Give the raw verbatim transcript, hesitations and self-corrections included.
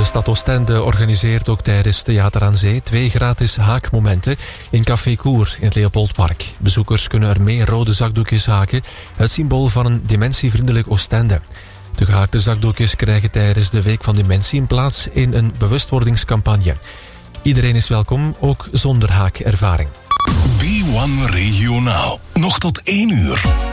Stad Oostende organiseert ook tijdens Theater aan Zee twee gratis haakmomenten in Café Koer in het Leopoldpark. Bezoekers kunnen er mee rode zakdoekjes haken, het symbool van een dementievriendelijk Oostende. De gehaakte zakdoekjes krijgen tijdens de Week van Dementie een plaats in een bewustwordingscampagne. Iedereen is welkom, ook zonder haakervaring. B one Regionaal. Nog tot één uur.